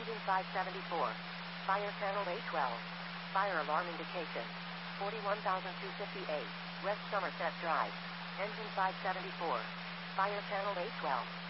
Engine 574. Fire channel A12. Fire alarm indication. 41,258. West Somerset Drive. Engine 574. Fire channel A12.